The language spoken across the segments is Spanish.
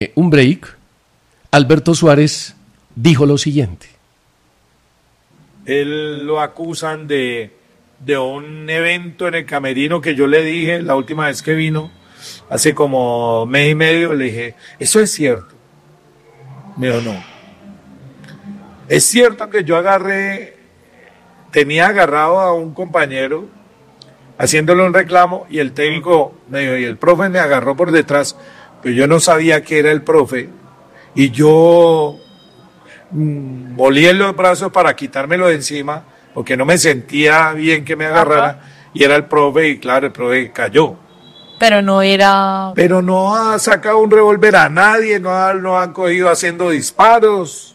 un break, Alberto Suárez dijo lo siguiente. Él lo acusan de un evento en el camerino que yo le dije la última vez que vino, hace como mes y medio, le dije, ¿eso es cierto? Me dijo, no. Es cierto que yo tenía agarrado a un compañero haciéndole un reclamo y el técnico me dijo, y el profe me agarró por detrás, pero yo no sabía que era el profe y yo volé los brazos para quitármelo de encima porque no me sentía bien que me agarrara y era el profe y claro, el profe cayó. Pero no era... Pero no ha sacado un revólver a nadie, no han cogido haciendo disparos.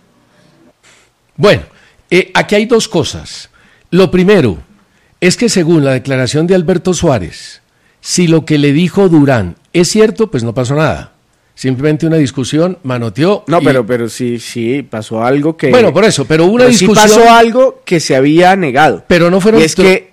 Bueno, aquí hay dos cosas. Lo primero es que según la declaración de Alberto Suárez, si lo que le dijo Durán es cierto, pues no pasó nada. Simplemente una discusión, manoteó. No, pero sí, pasó algo que... Bueno, por eso, pero una discusión... Sí pasó algo que se había negado. Pero no fueron... Y es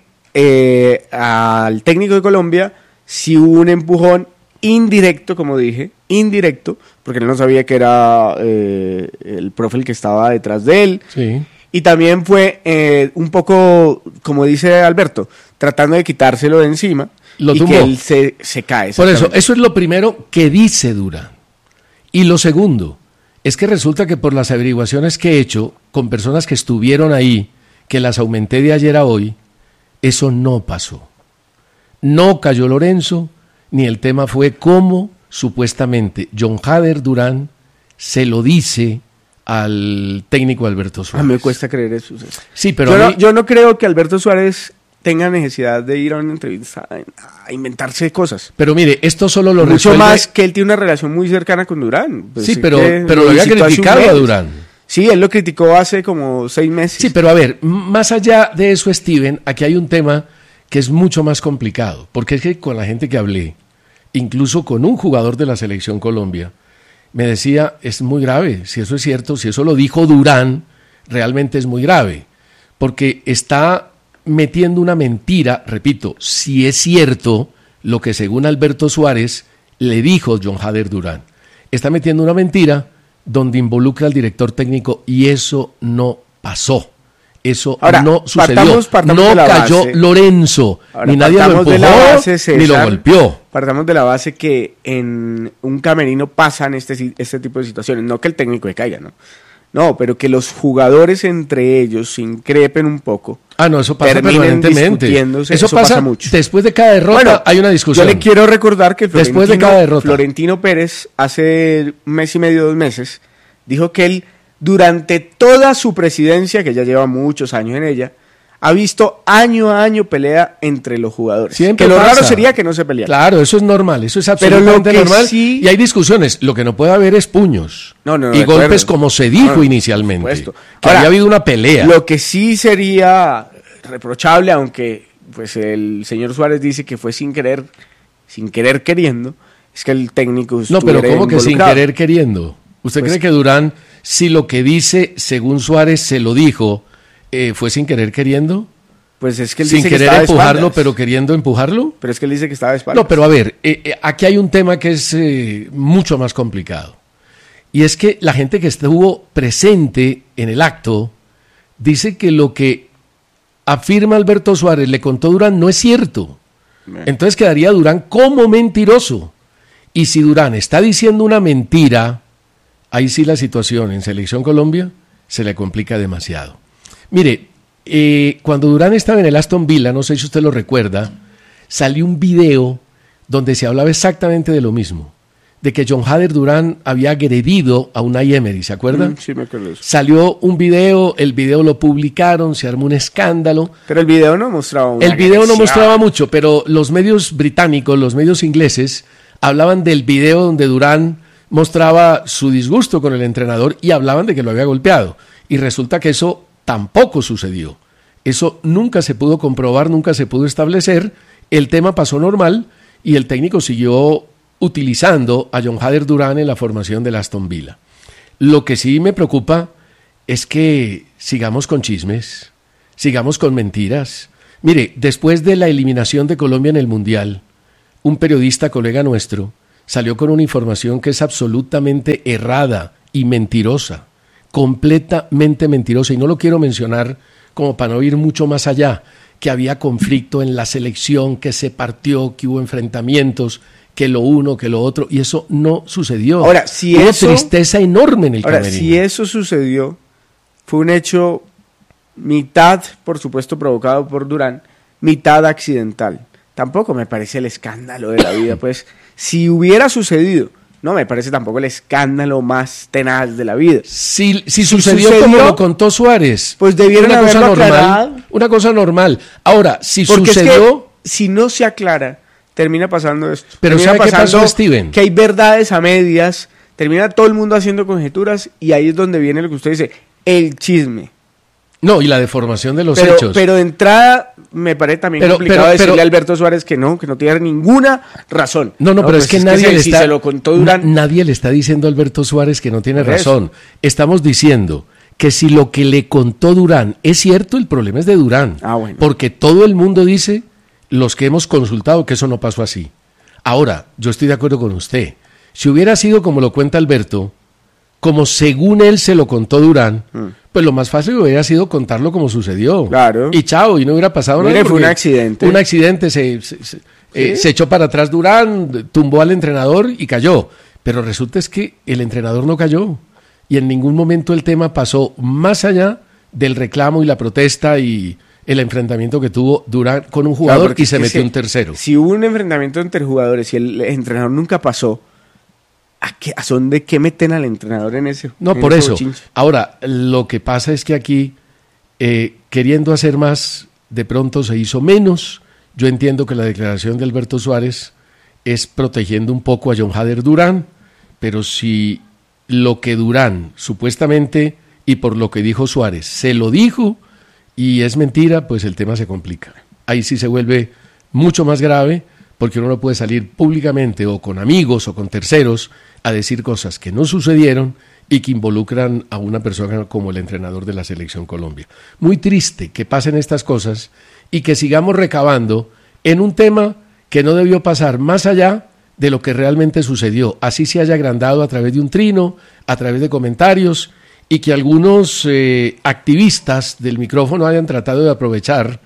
que al técnico de Colombia sí hubo un empujón indirecto, como dije, indirecto, porque él no sabía que era el profe el que estaba detrás de él. Sí. Y también fue un poco, como dice Alberto, tratando de quitárselo de encima. Lo y tumbó. que él se cae. Por eso es lo primero que dice Durán. Y lo segundo es que resulta que por las averiguaciones que he hecho con personas que estuvieron ahí, que las aumenté de ayer a hoy, eso no pasó. No cayó Lorenzo, ni el tema fue cómo supuestamente John Hader Durán se lo dice al técnico Alberto Suárez. Me cuesta creer eso. Sí, pero yo no creo que Alberto Suárez tenga necesidad de ir a una entrevista a inventarse cosas. Pero mire, esto solo lo mucho resuelve... más que él tiene una relación muy cercana con Durán. Pues sí, pero lo había criticado a Durán. Sí, él lo criticó hace como 6 meses. Sí, pero a ver, más allá de eso, Steven, aquí hay un tema que es mucho más complicado, porque es que con la gente que hablé, incluso con un jugador de la Selección Colombia, me decía, es muy grave, si eso es cierto, si eso lo dijo Durán, realmente es muy grave, porque está metiendo una mentira, repito, si es cierto lo que según Alberto Suárez le dijo John Hader Durán, está metiendo una mentira donde involucra al director técnico y eso no pasó. Eso ahora, no sucedió. Partamos no cayó base. Lorenzo, ahora, ni nadie lo empujó, base, César, ni lo golpeó. Partamos de la base que en un camerino pasan este tipo de situaciones. No que el técnico se caiga, ¿no? No, pero que los jugadores entre ellos se increpen un poco. Ah, no, eso pasa permanentemente. Eso pasa mucho. Después de cada derrota hay una discusión. Yo le quiero recordar que después de cada derrota. Florentino Pérez hace un mes y medio, 2 meses, dijo que él durante toda su presidencia, que ya lleva muchos años en ella, ha visto año a año pelea entre los jugadores. Siempre que lo pasa. raro sería que no se pelearan. Claro, eso es normal, eso es absolutamente normal. Sí... Y hay discusiones, lo que no puede haber es puños y golpes como se dijo inicialmente. Que había habido una pelea. Lo que sí sería reprochable, aunque pues el señor Suárez dice que fue sin querer queriendo, es que el técnico no, pero ¿cómo que sin querer queriendo? ¿Usted cree que Durán, si lo que dice, según Suárez, se lo dijo, fue sin querer queriendo? Pues es que él sin dice querer que empujarlo, pero queriendo empujarlo. Pero es que él dice que estaba de espaldas. No, pero a ver, aquí hay un tema que es mucho más complicado. Y es que la gente que estuvo presente en el acto dice que lo que afirma Alberto Suárez le contó Durán no es cierto. Entonces quedaría Durán como mentiroso. Y si Durán está diciendo una mentira, ahí sí la situación en Selección Colombia se le complica demasiado. Mire, cuando Durán estaba en el Aston Villa, no sé si usted lo recuerda, salió un video donde se hablaba exactamente de lo mismo, de que John Hader Durán había agredido a Unai Emery, ¿se acuerdan? Sí, me acuerdo. Salió un video, el video lo publicaron, se armó un escándalo. Pero el video no mostraba una El video agresión. no mostraba mucho, pero los medios británicos, los medios ingleses, hablaban del video donde Durán mostraba su disgusto con el entrenador y hablaban de que lo había golpeado. Y resulta que eso tampoco sucedió. Eso nunca se pudo comprobar, nunca se pudo establecer. El tema pasó normal y el técnico siguió utilizando a John Hader Durán en la formación del Aston Villa. Lo que sí me preocupa es que sigamos con chismes, sigamos con mentiras. Mire, después de la eliminación de Colombia en el Mundial, un periodista colega nuestro salió con una información que es absolutamente errada y mentirosa, completamente mentirosa, y no lo quiero mencionar como para no ir mucho más allá, que había conflicto en la selección, que se partió, que hubo enfrentamientos, que lo uno, que lo otro, y eso no sucedió. Ahora, si hubo eso, tristeza enorme en el ahora, camerino. si eso sucedió, fue un hecho mitad, por supuesto, provocado por Durán, mitad accidental. Tampoco me parece el escándalo de la vida, pues, si hubiera sucedido, no me parece tampoco el escándalo más tenaz de la vida. Si sucedió como lo contó Suárez, pues debieron una cosa haberlo normal, aclarado. una cosa normal. Ahora, si Porque sucedió, es que, si no se aclara, termina pasando esto. Pero termina ¿sabe qué pasó, Steven? Que hay verdades a medias, termina todo el mundo haciendo conjeturas y ahí es donde viene lo que usted dice, el chisme. no, y la deformación de los Pero, hechos. pero de entrada me parece también complicado decirle a Alberto Suárez que no tiene ninguna razón. No, pero pues es que nadie le está, si se lo contó Durán, nadie le está diciendo a Alberto Suárez que no tiene Por eso. razón. Estamos diciendo que si lo que le contó Durán es cierto, el problema es de Durán. Ah, bueno. Porque todo el mundo dice, los que hemos consultado, que eso no pasó así. Ahora, yo estoy de acuerdo con usted. Si hubiera sido como lo cuenta Alberto, como según él se lo contó Durán, pues lo más fácil hubiera sido contarlo como sucedió. Claro. Y chao, y no hubiera pasado Mire, nada. fue un porque accidente. Un accidente, se echó para atrás Durán, tumbó al entrenador y cayó. Pero resulta es que el entrenador no cayó. Y en ningún momento el tema pasó más allá del reclamo y la protesta y el enfrentamiento que tuvo Durán con un jugador, porque y se es que metió un tercero. Si hubo un enfrentamiento entre jugadores y el entrenador nunca pasó, ¿a son de qué meten al entrenador en ese? No, en por ese eso. bochinche? Ahora, lo que pasa es que aquí, queriendo hacer más, de pronto se hizo menos. Yo entiendo que la declaración de Alberto Suárez es protegiendo un poco a John Hader Durán, pero si lo que Durán supuestamente, y por lo que dijo Suárez, se lo dijo y es mentira, pues el tema se complica. Ahí sí se vuelve mucho más grave, porque uno no puede salir públicamente o con amigos o con terceros a decir cosas que no sucedieron y que involucran a una persona como el entrenador de la Selección Colombia. Muy triste que pasen estas cosas y que sigamos recabando en un tema que no debió pasar más allá de lo que realmente sucedió. Así se haya agrandado a través de un trino, a través de comentarios, y que algunos activistas del micrófono hayan tratado de aprovechar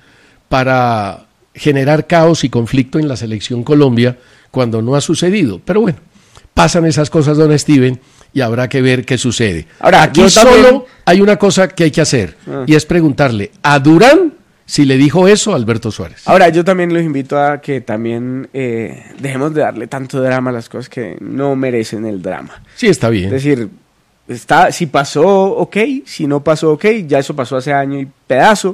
para generar caos y conflicto en la Selección Colombia cuando no ha sucedido. Pero bueno, pasan esas cosas, don Steven, y habrá que ver qué sucede. Ahora, aquí yo también- solo hay una cosa que hay que hacer, y es preguntarle a Durán si le dijo eso a Alberto Suárez. Ahora, yo también los invito a que también dejemos de darle tanto drama a las cosas que no merecen el drama. Sí, está bien. Es decir, si pasó, ok, si no pasó, ok, ya eso pasó hace año y pedazo.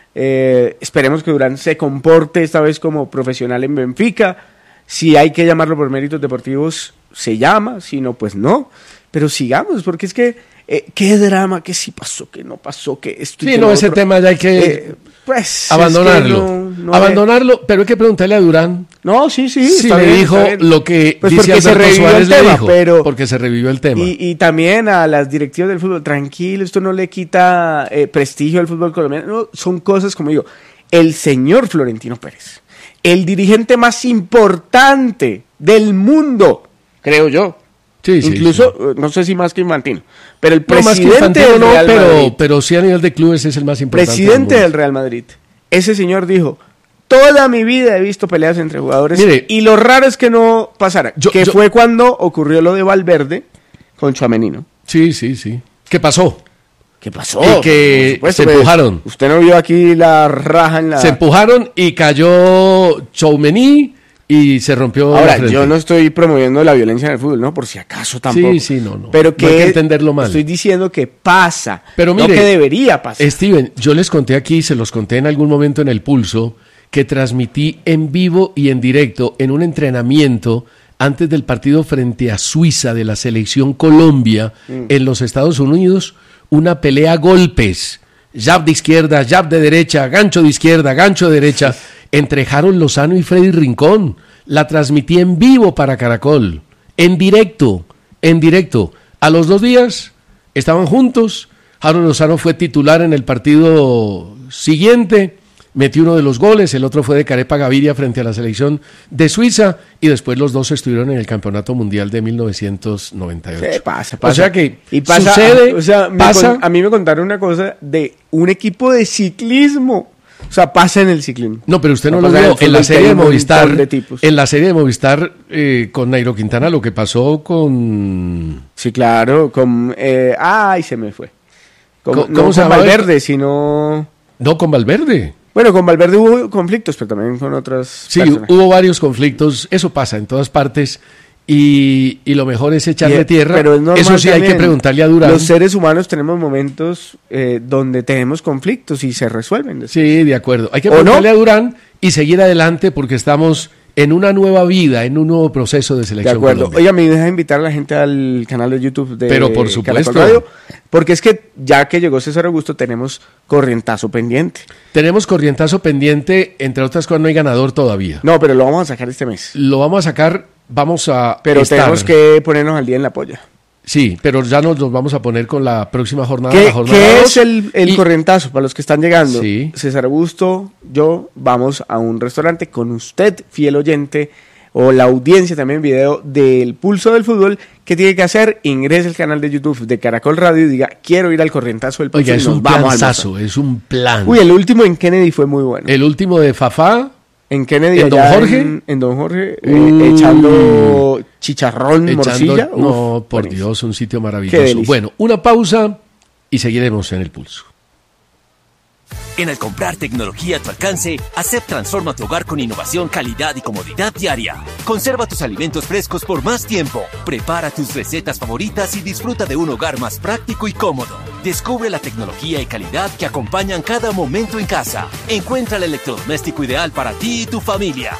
Esperemos que Durán se comporte esta vez como profesional en Benfica. Si hay que llamarlo por méritos deportivos, se llama, si no, pues no. Pero sigamos, porque es que, qué drama, que sí pasó, que no pasó, que esto y Sí, que no, lo ese otro. tema ya hay que Pues, abandonarlo. es que no abandonarlo, pero hay que preguntarle a Durán No, sí, si está le bien, dijo está bien. lo que Pues dice porque se Alberto revivió Suárez el le tema, dijo, pero- porque se revivió el tema. Y también a las directivas del fútbol, tranquilo, esto no le quita prestigio al fútbol colombiano. No, son cosas, como digo, el señor Florentino Pérez, el dirigente más importante del mundo, creo yo. Sí, sí, Incluso, sí. no sé si más que Infantino, pero el No, más que presidente Infantino del no, Real Madrid, pero sí a nivel de clubes es el más importante. presidente del del mundo. Real Madrid, ese señor dijo: toda mi vida he visto peleas entre jugadores, Mire, y lo raro es que no pasara, yo- fue cuando ocurrió lo de Valverde con Tchouaméni, ¿no? Sí, sí, sí. ¿Qué pasó? ¿Qué pasó? Y que Por supuesto, se pues, empujaron. Usted no vio aquí la raja en la... Se empujaron y cayó Tchouaméni y se rompió la Ahora, frente. yo no estoy promoviendo la violencia en el fútbol, ¿no? Por si acaso tampoco. Sí, sí, no. Pero No que hay que entenderlo mal. Estoy diciendo que pasa, Pero no mire, que debería pasar. Steven, yo les conté aquí, se los conté en algún momento en El Pulso, que transmití en vivo y en directo en un entrenamiento antes del partido frente a Suiza de la Selección Colombia en los Estados Unidos, una pelea a golpes, jab de izquierda, jab de derecha, gancho de izquierda, gancho de derecha, entre Harold Lozano y Freddy Rincón. La transmití en vivo para Caracol, en directo. A los 2 días estaban juntos. Harold Lozano fue titular en el partido siguiente. metió uno de los goles, el otro fue de Carepa Gaviria frente a la selección de Suiza, y después los dos estuvieron en el Campeonato Mundial de 1998. Sí, pasa. O sea que y pasa, sucede, o sea, pasa. A mí me contaron una cosa de un equipo de ciclismo. O sea, pasa en el ciclismo. No, pero usted no pasa lo vio en la serie de Movistar. En la serie de Movistar con Nairo Quintana, lo que pasó con... Sí, claro, se me fue. ¿Cómo No se con llama? Valverde, sino... No, con Valverde. Bueno, con Valverde hubo conflictos, pero también con otras Sí, personas. hubo varios conflictos, eso pasa en todas partes, y lo mejor es echarle tierra. Pero es normal eso sí, también. hay que preguntarle a Durán. Los seres humanos tenemos momentos donde tenemos conflictos y se resuelven. Sí, de acuerdo. Hay que ¿O preguntarle no? a Durán y seguir adelante porque estamos en una nueva vida, en un nuevo proceso de De selección acuerdo. Colombia. Oiga, me deja invitar a la gente al canal de YouTube de Pero por supuesto. Caracol Radio, porque es que ya que llegó César Augusto tenemos corrientazo pendiente. Tenemos corrientazo pendiente, entre otras cosas no hay ganador todavía. No, pero lo vamos a sacar este mes. Lo vamos a sacar, Pero estar. tenemos que ponernos al día en la polla. Sí, pero ya nos vamos a poner con la próxima jornada. ¿Qué, la jornada qué 2, es el y- corrientazo para los que están llegando? Sí. César Augusto, yo vamos a un restaurante con usted, fiel oyente, o la audiencia también video del Pulso del Fútbol. ¿Qué tiene que hacer? Ingrese al canal de YouTube de Caracol Radio y diga, quiero ir al corrientazo del Pulso. Oiga, y es nos un vamos a planazo, almorzar. es un plan. Uy, el último en Kennedy fue muy bueno. El último de Fafá, En Kennedy, ¿En Don allá Jorge? en Don Jorge, Uy. echando chicharrón, echando- morcilla. no, Uf, por buenísimo. Dios, un sitio Qué maravilloso. delicia. Bueno, una pausa y seguiremos en el pulso. En Al comprar tecnología a tu alcance, ACEP transforma tu hogar con innovación, calidad y comodidad diaria. Conserva tus alimentos frescos por más tiempo. Prepara tus recetas favoritas y disfruta de un hogar más práctico y cómodo. Descubre la tecnología y calidad que acompañan cada momento en casa. Encuentra el electrodoméstico ideal para ti y tu familia.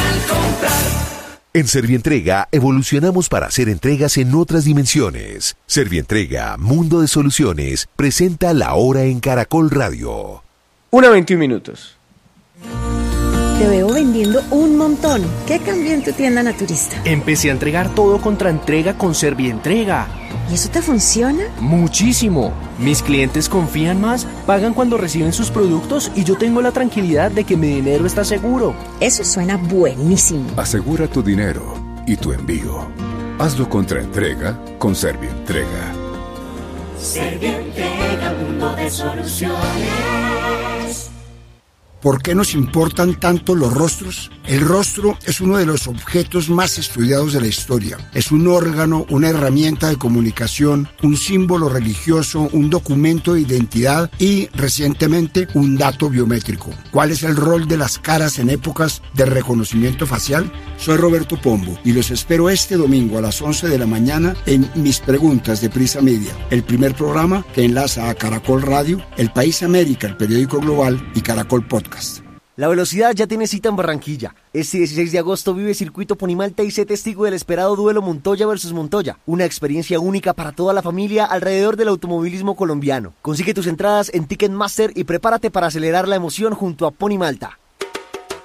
En Servientrega evolucionamos para hacer entregas en otras dimensiones. Servientrega, Mundo de Soluciones, presenta La Hora en Caracol Radio. 1:21 minutos. Te veo vendiendo un montón. ¿Qué cambió en tu tienda naturista? Empecé a entregar todo contra entrega con Servientrega. ¿Y eso te funciona? Muchísimo. Mis clientes confían más, pagan cuando reciben sus productos y yo tengo la tranquilidad de que mi dinero está seguro. Eso suena buenísimo. Asegura tu dinero y tu envío. Hazlo contra entrega con Servientrega. Servientrega, mundo de soluciones. ¿Por qué nos importan tanto los rostros? El rostro es uno de los objetos más estudiados de la historia. Es un órgano, una herramienta de comunicación, un símbolo religioso, un documento de identidad y, recientemente, un dato biométrico. ¿Cuál es el rol de las caras en épocas de reconocimiento facial? Soy Roberto Pombo y los espero este domingo a las 11 de la mañana en Mis Preguntas de Prisa Media, el primer programa que enlaza a Caracol Radio, El País América, el periódico global y Caracol Podcast. La velocidad ya tiene cita en Barranquilla. Este 16 de agosto vive Circuito Ponimalta y sé testigo del esperado duelo Montoya versus Montoya. Una experiencia única para toda la familia alrededor del automovilismo colombiano. Consigue tus entradas en Ticketmaster y prepárate para acelerar la emoción junto a Ponimalta.